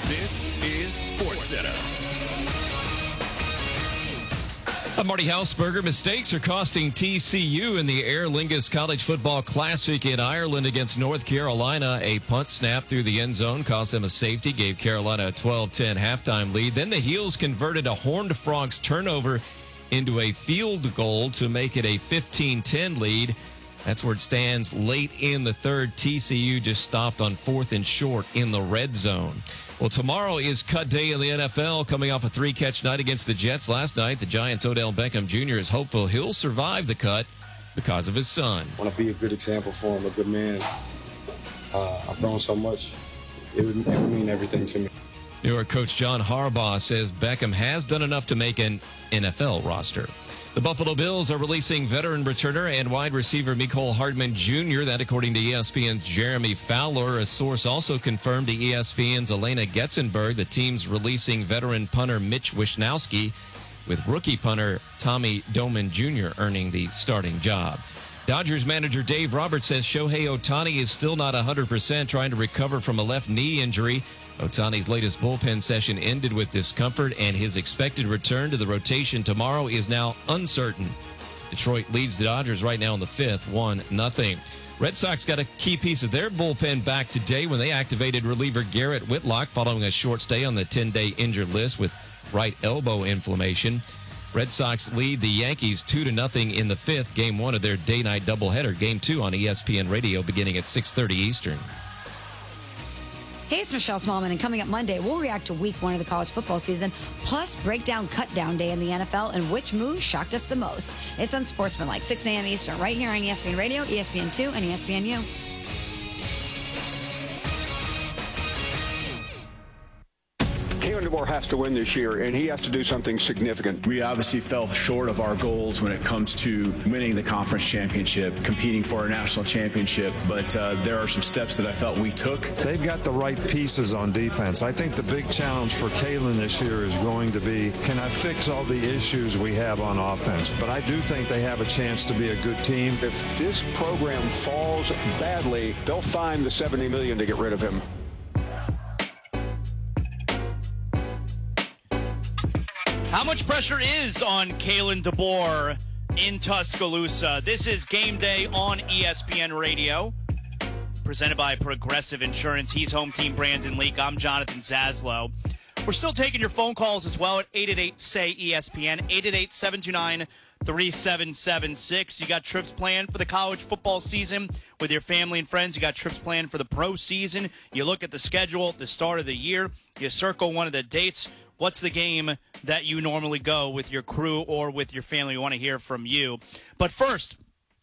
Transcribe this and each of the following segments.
This is SportsCenter. I'm Marty Hausberger. Mistakes are costing TCU in the Aer Lingus College Football Classic in Ireland against North Carolina. A punt snap through the end zone cost them a safety, gave Carolina a 12-10 halftime lead. Then the Heels converted a Horned Frogs turnover into a field goal to make it a 15-10 lead. That's where it stands late in the third. TCU just stopped on 4th and short in the red zone. Well, tomorrow is cut day in the NFL, coming off a 3-catch night against the Jets last night. The Giants' Odell Beckham Jr. is hopeful he'll survive the cut because of his son. I want to be a good example for him, a good man. I've grown so much. It would mean everything to me. New York coach John Harbaugh says Beckham has done enough to make an NFL roster. The Buffalo Bills are releasing veteran returner and wide receiver Mecole Hardman Jr. That, according to ESPN's Jeremy Fowler. A source also confirmed to ESPN's Elena Getzenberg the team's releasing veteran punter Mitch Wishnowsky, with rookie punter Tommy Doman Jr. earning the starting job. Dodgers manager Dave Roberts says Shohei Ohtani is still not 100%, trying to recover from a left knee injury. Ohtani's latest bullpen session ended with discomfort, and his expected return to the rotation tomorrow is now uncertain. Detroit leads the Dodgers right now in the 5th, 1-0. Red Sox got a key piece of their bullpen back today when they activated reliever Garrett Whitlock following a short stay on the 10-day injured list with right elbow inflammation. Red Sox lead the Yankees 2-0 in the 5th, Game 1 of their day-night doubleheader. Game 2 on ESPN Radio beginning at 6:30 Eastern. Hey, it's Michelle Smallman, and coming up Monday, we'll react to week 1 of the college football season, plus break down cut-down day in the NFL and which move shocked us the most. It's on Sportsmanlike, 6 a.m. Eastern, right here on ESPN Radio, ESPN2, and ESPNU. Kalen DeBoer has to win this year, and he has to do something significant. We obviously fell short of our goals when it comes to winning the conference championship, competing for a national championship, but there are some steps that I felt we took. They've got the right pieces on defense. I think the big challenge for Kalen this year is going to be, can I fix all the issues we have on offense? But I do think they have a chance to be a good team. If this program falls badly, they'll find the $70 million to get rid of him. How much pressure is on Kalen DeBoer in Tuscaloosa? This is Game Day on ESPN Radio, presented by Progressive Insurance. He's home team Brandon Leak. I'm Jonathan Zaslow. We're still taking your phone calls as well at 888-SAY-ESPN, 888-729-3776. You got trips planned for the college football season with your family and friends. You got trips planned for the pro season. You look at the schedule at the start of the year. You circle one of the dates. What's the game that you normally go with your crew or with your family? We want to hear from you. But first,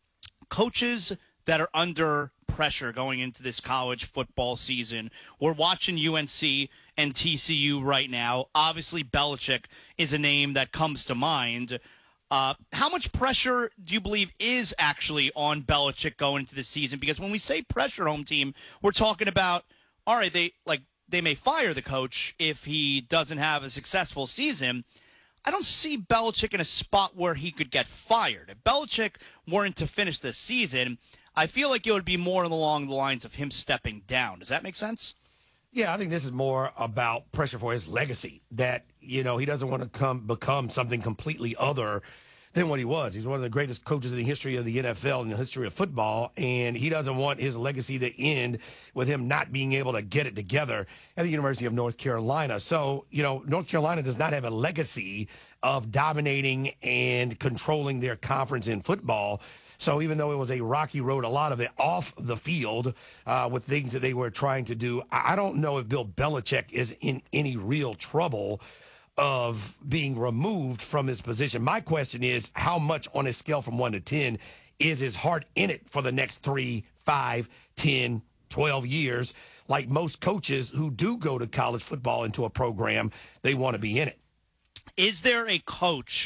coaches that are under pressure going into this college football season. We're watching UNC and TCU right now. Obviously, Belichick is a name that comes to mind. How much pressure do you believe is actually on Belichick going into this season? Because when we say pressure, home team, we're talking about, all right, they may fire the coach if he doesn't have a successful season. I don't see Belichick in a spot where he could get fired. If Belichick weren't to finish this season, I feel like it would be more along the lines of him stepping down. Does that make sense? Yeah, I think this is more about pressure for his legacy, that, he doesn't want to become something completely other than what he was. He's one of the greatest coaches in the history of the NFL and the history of football, and he doesn't want his legacy to end with him not being able to get it together at the University of North Carolina. So, North Carolina does not have a legacy of dominating and controlling their conference in football. So even though it was a rocky road, a lot of it off the field with things that they were trying to do, I don't know if Bill Belichick is in any real trouble of being removed from his position. My question is, how much on a scale from 1 to 10 is his heart in it for the next 3, 5, 10, 12 years? Like most coaches who do go to college football into a program, they want to be in it. Is there a coach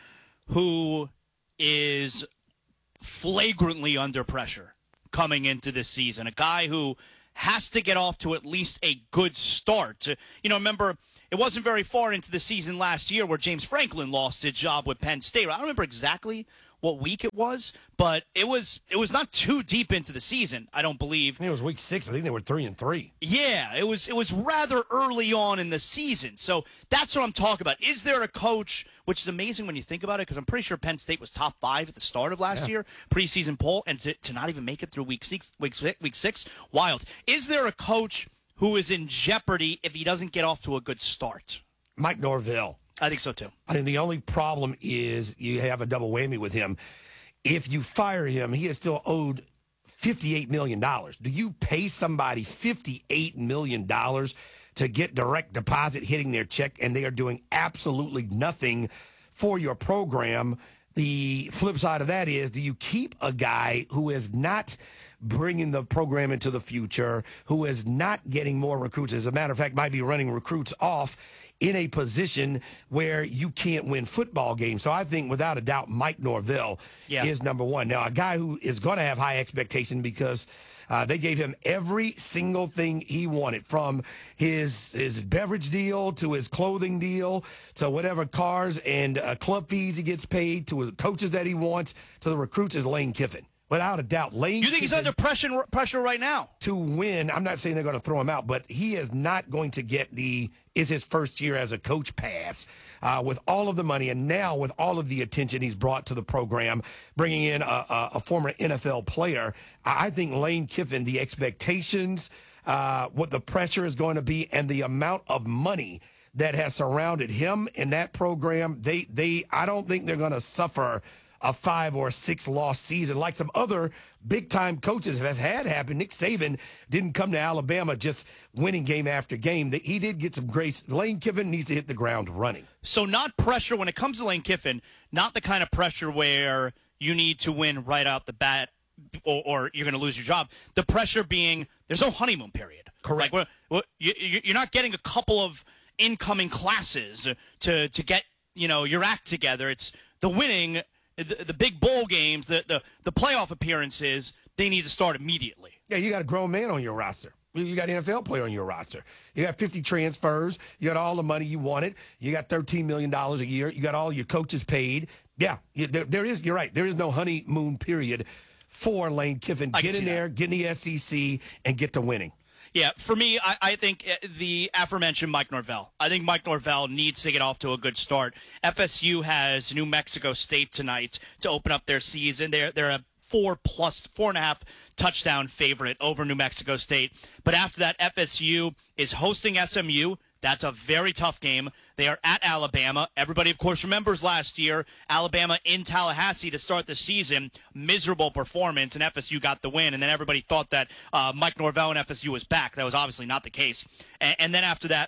who is flagrantly under pressure coming into this season? A guy who has to get off to at least a good start. Remember, it wasn't very far into the season last year where James Franklin lost his job with Penn State. I don't remember exactly what week it was, but it was not too deep into the season, I don't believe. I think it was week 6. I think they were 3-3. Yeah, it was rather early on in the season. So that's what I'm talking about. Is there a coach, which is amazing when you think about it, because I'm pretty sure Penn State was top 5 at the start of last year, preseason poll, and to not even make it through week six, wild. Is there a coach who is in jeopardy if he doesn't get off to a good start? Mike Norvell. I think so, too. I think the only problem is you have a double whammy with him. If you fire him, he is still owed $58 million. Do you pay somebody $58 million to get direct deposit hitting their check, and they are doing absolutely nothing for your program? The flip side of that is, do you keep a guy who is not bringing the program into the future, who is not getting more recruits, as a matter of fact, might be running recruits off in a position where you can't win football games? So I think, without a doubt, Mike Norvell is number one. Now, a guy who is going to have high expectations because they gave him every single thing he wanted, from his beverage deal to his clothing deal to whatever cars and club fees he gets paid, to the coaches that he wants, to the recruits, is Lane Kiffin. Without a doubt, Lane You think Kiffin, he's under pressure right now? To win, I'm not saying they're going to throw him out, but he is not going to get is his first year as a coach pass with all of the money, and now with all of the attention he's brought to the program, bringing in a former NFL player. I think Lane Kiffin, the expectations, what the pressure is going to be, and the amount of money that has surrounded him in that program, I don't think they're going to suffer a 5 or 6 loss season like some other big time coaches have had happen. Nick Saban didn't come to Alabama just winning game after game. He did get some grace. Lane Kiffin needs to hit the ground running. So not pressure when it comes to Lane Kiffin, not the kind of pressure where you need to win right out the bat or you're going to lose your job. The pressure being there's no honeymoon period. Correct. Like, you're not getting a couple of incoming classes to get your act together. It's the winning. The big bowl games, the playoff appearances, they need to start immediately. Yeah, you got a grown man on your roster. You got an NFL player on your roster. You got 50 transfers. You got all the money you wanted. You got $13 million a year. You got all your coaches paid. Yeah, you're right. There is no honeymoon period for Lane Kiffin. Get in there, get in the SEC, and get to winning. Yeah, for me, I think the aforementioned Mike Norvell. I think Mike Norvell needs to get off to a good start. FSU has New Mexico State tonight to open up their season. They're a 4.5 touchdown favorite over New Mexico State. But after that, FSU is hosting SMU. That's a very tough game. They are at Alabama. Everybody, of course, remembers last year, Alabama in Tallahassee to start the season. Miserable performance, and FSU got the win. And then everybody thought that Mike Norvell and FSU was back. That was obviously not the case. And then after that,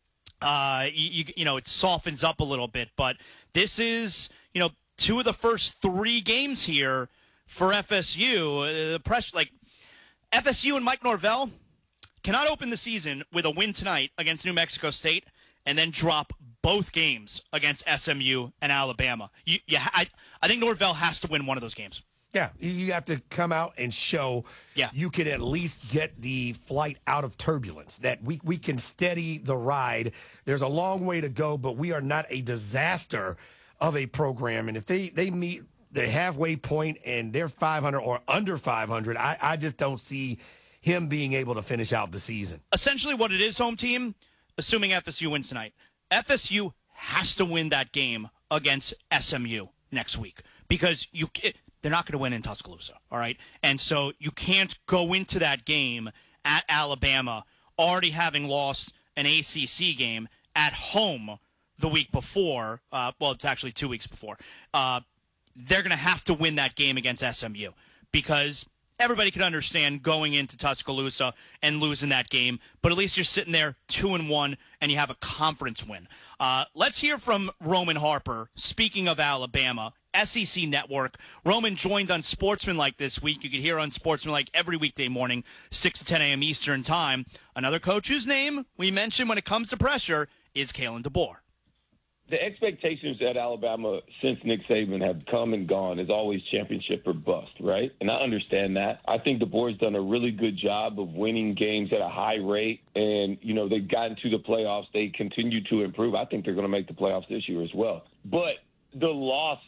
it softens up a little bit. But this is, 2 of the first 3 games here for FSU. The pressure, FSU and Mike Norvell cannot open the season with a win tonight against New Mexico State and then drop both games against SMU and Alabama. I think Norvell has to win one of those games. Yeah, you have to come out and show you can at least get the flight out of turbulence, that we can steady the ride. There's a long way to go, but we are not a disaster of a program. And if they meet the halfway point and they're 500 or under 500, I just don't see him being able to finish out the season. Essentially what it is, home team, assuming FSU wins tonight, FSU has to win that game against SMU next week because they're not going to win in Tuscaloosa, all right? And so you can't go into that game at Alabama already having lost an ACC game at home the week before. It's actually 2 weeks before. They're going to have to win that game against SMU because everybody can understand going into Tuscaloosa and losing that game, but at least you're sitting there 2-1 and you have a conference win. Let's hear from Roman Harper. Speaking of Alabama, SEC Network. Roman joined on Sportsmanlike this week. You can hear on Sportsmanlike every weekday morning, 6 to 10 a.m. Eastern Time. Another coach whose name we mentioned when it comes to pressure is Kalen DeBoer. The expectations at Alabama since Nick Saban have come and gone is always championship or bust, right? And I understand that. I think DeBoer's done a really good job of winning games at a high rate. And, they've gotten to the playoffs. They continue to improve. I think they're going to make the playoffs this year as well. But the losses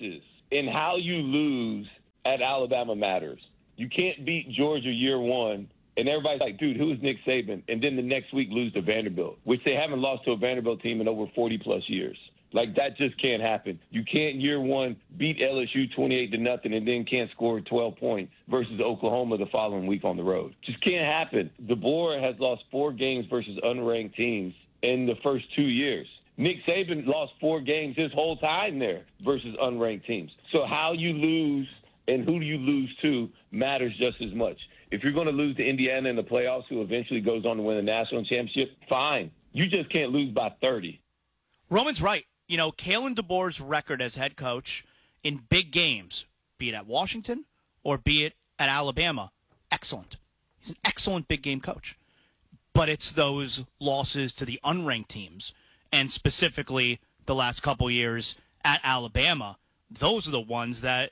And how you lose at Alabama matters. You can't beat Georgia year one, and everybody's like, dude, who's Nick Saban? And then the next week lose to Vanderbilt, which they haven't lost to a Vanderbilt team in over 40-plus years. Like, that just can't happen. You can't, year one, beat LSU 28-0 and then can't score 12 points versus Oklahoma the following week on the road. Just can't happen. DeBoer has lost 4 games versus unranked teams in the first 2 years. Nick Saban lost 4 games his whole time there versus unranked teams. So how you lose and who do you lose to matters just as much. If you're going to lose to Indiana in the playoffs, who eventually goes on to win the national championship, fine. You just can't lose by 30. Roman's right. You know, Kalen DeBoer's record as head coach in big games, be it at Washington or be it at Alabama, excellent. He's an excellent big game coach. But it's those losses to the unranked teams, and specifically the last couple years at Alabama, those are the ones that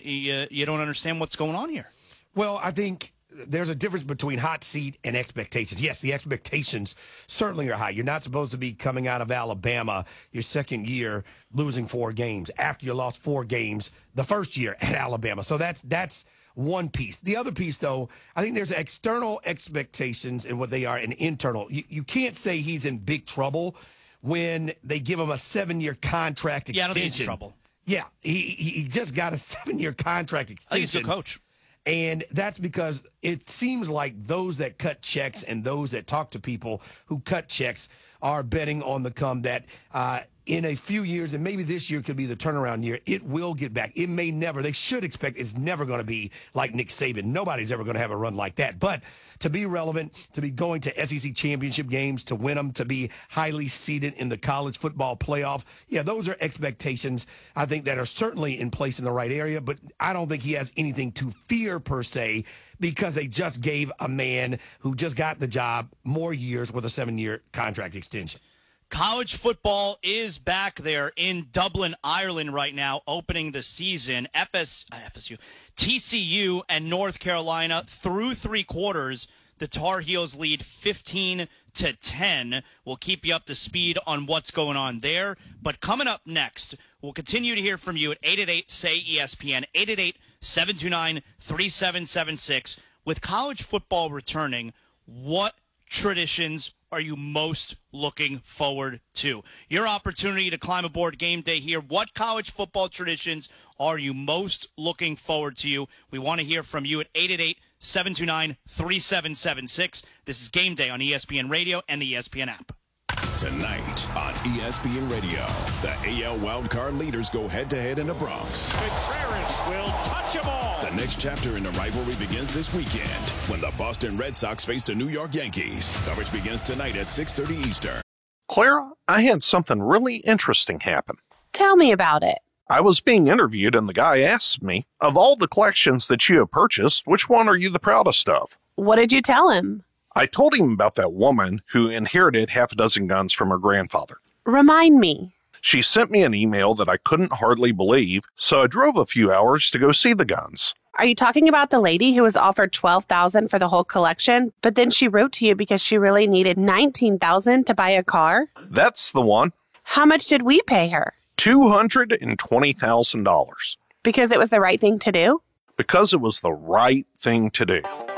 you don't understand what's going on here. Well, I think there's a difference between hot seat and expectations. Yes, the expectations certainly are high. You're not supposed to be coming out of Alabama your second year losing 4 games after you lost 4 games the first year at Alabama. So that's one piece. The other piece, though, I think there's external expectations and what they are, and internal. You can't say he's in big trouble when they give him a 7-year contract extension. Yeah, I don't think he's in trouble. Yeah, he just got a 7-year contract extension. I think he's a good coach. And that's because it seems like those that cut checks and those that talk to people who cut checks are betting on the come that in a few years, and maybe this year could be the turnaround year, it will get back. It may never. They should expect it's never going to be like Nick Saban. Nobody's ever going to have a run like that. But to be relevant, to be going to SEC championship games, to win them, to be highly seeded in the college football playoff, yeah, those are expectations, I think, that are certainly in place in the right area. But I don't think he has anything to fear per se, because they just gave a man who just got the job more years with a 7-year contract extension. College football is back there in Dublin, Ireland right now, opening the season. FSU, TCU, and North Carolina through 3 quarters. The Tar Heels lead 15-10. We'll keep you up to speed on what's going on there. But coming up next, we'll continue to hear from you at 888-SAY-ESPN, 888-729-3776. With college football returning, what traditions are you most looking forward to? Your opportunity to climb aboard game day here. What college football traditions are you most looking forward to? We want to hear from you at 888-729-3776. This is Game Day on ESPN Radio and the ESPN app. Tonight on ESPN Radio, the AL wildcard leaders go head-to-head in the Bronx. Contreras will touch them all. The next chapter in the rivalry begins this weekend when the Boston Red Sox face the New York Yankees. Coverage begins tonight at 6:30 Eastern. Clara, I had something really interesting happen. Tell me about it. I was being interviewed and the guy asked me, of all the collections that you have purchased, which one are you the proudest of? What did you tell him? I told him about that woman who inherited 6 guns from her grandfather. Remind me. She sent me an email that I couldn't hardly believe, so I drove a few hours to go see the guns. Are you talking about the lady who was offered $12,000 for the whole collection, but then she wrote to you because she really needed $19,000 to buy a car? That's the one. How much did we pay her? $220,000. Because it was the right thing to do? Because it was the right thing to do.